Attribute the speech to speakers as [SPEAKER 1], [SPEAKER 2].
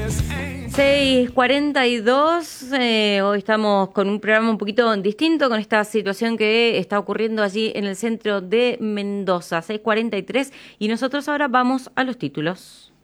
[SPEAKER 1] 6:42, hoy estamos con un programa un poquito distinto con esta situación que está ocurriendo allí en el centro de Mendoza, 6:43, y nosotros ahora vamos a los títulos.